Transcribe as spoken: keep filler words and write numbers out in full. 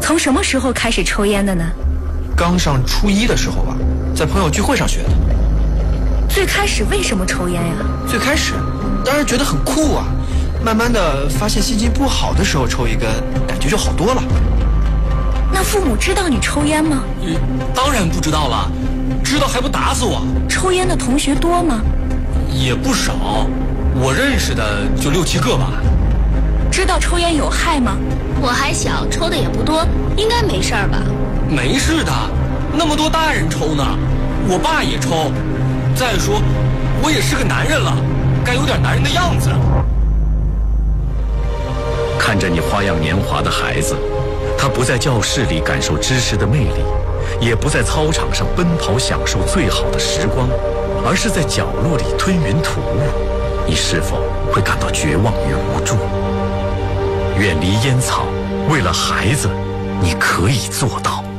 从什么时候开始抽烟的呢？ 刚上初一的时候吧，在朋友聚会上学的。 最开始为什么抽烟呀？ 最开始当然觉得很酷啊，慢慢的发现心情不好的时候抽一根，感觉就好多了。 那父母知道你抽烟吗？ 呃，当然不知道了，知道还不打死我。 抽烟的同学多吗？ 也不少，我认识的就六七个吧。 知道抽烟有害吗？ 我还小，抽的也不多，应该没事儿吧？ 没事的，那么多大人抽呢，我爸也抽。再说，我也是个男人了，该有点男人的样子。 看着你花样年华的孩子，他不在教室里感受知识的魅力，也不在操场上奔跑享受最好的时光，而是在角落里吞云吐雾，你是否会感到绝望与无助？远离烟草，为了孩子，你可以做到。